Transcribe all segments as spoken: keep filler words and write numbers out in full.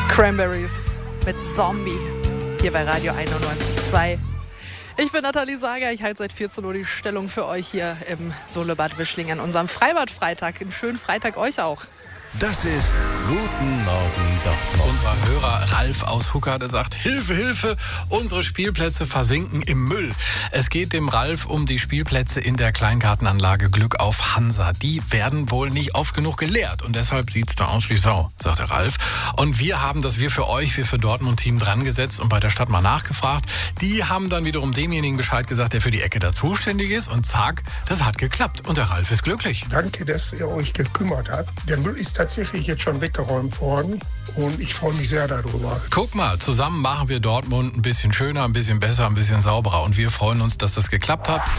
Cranberries mit Zombie hier bei Radio einundneunzig Komma zwei. Ich bin Nathalie Sager, ich halte seit vierzehn Uhr die Stellung für euch hier im Solebad Wischling an unserem Freibad-Freitag. Einen schönen Freitag euch auch. Das ist Guten Morgen Dortmund. Unser Hörer Ralf aus Hucker, der sagt, Hilfe, Hilfe, unsere Spielplätze versinken im Müll. Es geht dem Ralf um die Spielplätze in der Kleingartenanlage Glück auf Hansa. Die werden wohl nicht oft genug geleert und deshalb sieht's da aus wie Sau, sagt der Ralf. Und wir haben das wir für euch, wir für Dortmund-Team dran gesetzt und bei der Stadt mal nachgefragt. Die haben dann wiederum demjenigen Bescheid gesagt, der für die Ecke da zuständig ist und zack, das hat geklappt und der Ralf ist glücklich. Danke, dass ihr euch gekümmert habt. Der Müll ist tatsächlich jetzt schon weggeräumt worden und ich freue mich sehr darüber. Guck mal, zusammen machen wir Dortmund ein bisschen schöner, ein bisschen besser, ein bisschen sauberer und wir freuen uns, dass das geklappt hat.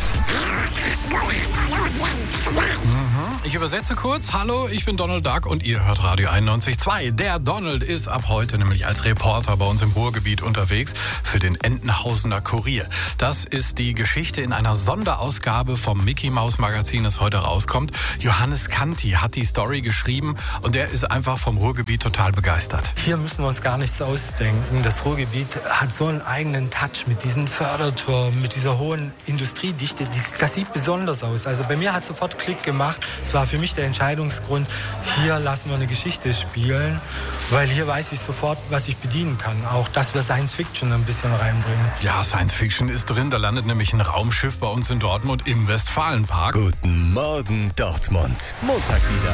Ich übersetze kurz. Hallo, ich bin Donald Duck und ihr hört Radio einundneunzig Komma zwei. Der Donald ist ab heute nämlich als Reporter bei uns im Ruhrgebiet unterwegs für den Entenhausener Kurier. Das ist die Geschichte in einer Sonderausgabe vom Mickey Maus Magazin, das heute rauskommt. Johannes Kanti hat die Story geschrieben und der ist einfach vom Ruhrgebiet total begeistert. Hier müssen wir uns gar nichts ausdenken. Das Ruhrgebiet hat so einen eigenen Touch mit diesen Förderturmen, mit dieser hohen Industriedichte. Das sieht besonders aus. Also bei mir hat es sofort Klick gemacht. Es war für mich der Entscheidungsgrund, hier lassen wir eine Geschichte spielen, weil hier weiß ich sofort, was ich bedienen kann. Auch, dass wir Science Fiction ein bisschen reinbringen. Ja, Science Fiction ist drin. Da landet nämlich ein Raumschiff bei uns in Dortmund im Westfalenpark. Guten Morgen Dortmund. Montag wieder